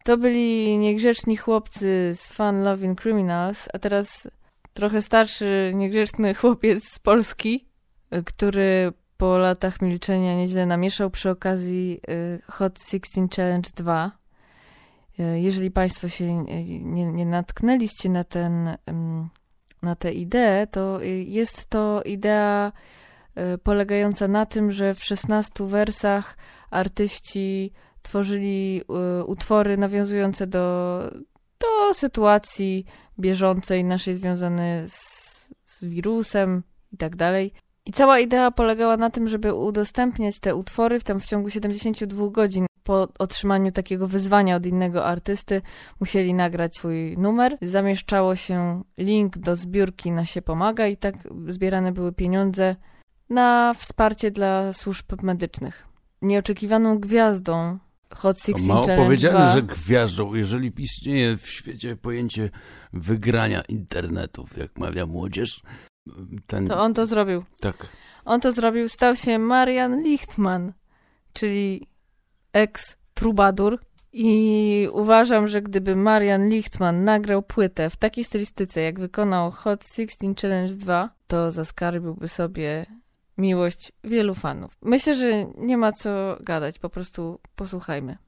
To byli niegrzeczni chłopcy z Fun Loving Criminals, a teraz trochę starszy, niegrzeczny chłopiec z Polski, który po latach milczenia nieźle namieszał przy okazji Hot 16 Challenge 2. Jeżeli Państwo się nie natknęliście na tę ideę, to jest to idea polegająca na tym, że w 16 wersach artyści tworzyli utwory nawiązujące do sytuacji bieżącej naszej związanej z wirusem i tak dalej. I cała idea polegała na tym, żeby udostępniać te utwory w ciągu 72 godzin. Po otrzymaniu takiego wyzwania od innego artysty musieli nagrać swój numer. Zamieszczało się link do zbiórki na Się Pomaga i tak zbierane były pieniądze na wsparcie dla służb medycznych. Nieoczekiwaną gwiazdą Hot 16 Mało Challenge powiedziane, 2. że gwiazdą, jeżeli istnieje w świecie pojęcie wygrania internetów, jak mawia młodzież. To on to zrobił. Tak. On to zrobił, stał się Marian Lichtman, czyli ex-trubadur. I uważam, że gdyby Marian Lichtman nagrał płytę w takiej stylistyce, jak wykonał Hot 16 Challenge 2, to zaskarbiłby sobie miłość wielu fanów. Myślę, że nie ma co gadać, po prostu posłuchajmy.